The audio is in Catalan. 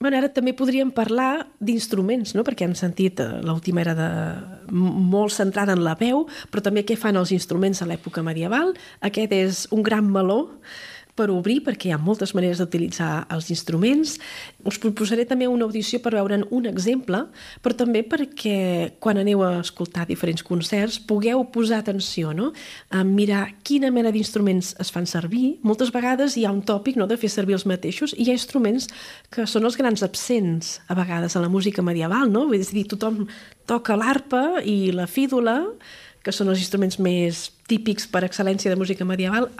Bueno, ara també podríem parlar d'instruments, no? Perquè hem sentit, l'última era molt centrada en la veu, però també què fan els instruments a l'època medieval. Aquest és un gran meló per obrir, perquè hi ha moltes maneres d'utilitzar els instruments. Us proposaré també una audició per veure'n un exemple, però també perquè quan aneu a escoltar diferents concerts pugueu posar atenció, no? A mirar quina mena d'instruments es fan servir. Moltes vegades hi ha un tòpic, no?, de fer servir els mateixos, i hi ha instruments que són els grans absents a vegades a la música medieval, no? És a dir, tothom toca l'arpa i la fídula, que són els instruments més típics per excel·lència de música medieval.